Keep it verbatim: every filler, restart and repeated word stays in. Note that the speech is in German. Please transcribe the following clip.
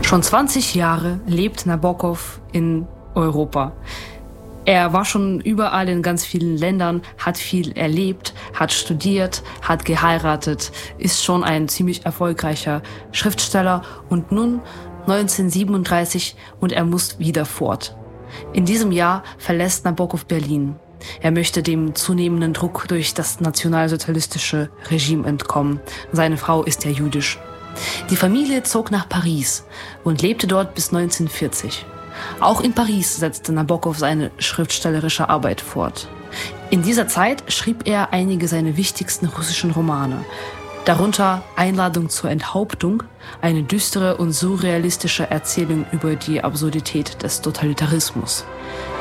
Schon zwanzig Jahre lebt Nabokov in Europa. Er war schon überall in ganz vielen Ländern, hat viel erlebt, hat studiert, hat geheiratet, ist schon ein ziemlich erfolgreicher Schriftsteller und nun neunzehnhundertsiebenunddreißig und er muss wieder fort. In diesem Jahr verlässt Nabokov Berlin. Er möchte dem zunehmenden Druck durch das nationalsozialistische Regime entkommen. Seine Frau ist ja jüdisch. Die Familie zog nach Paris und lebte dort bis neunzehnhundertvierzig. Auch in Paris setzte Nabokov seine schriftstellerische Arbeit fort. In dieser Zeit schrieb er einige seiner wichtigsten russischen Romane, darunter Einladung zur Enthauptung, eine düstere und surrealistische Erzählung über die Absurdität des Totalitarismus.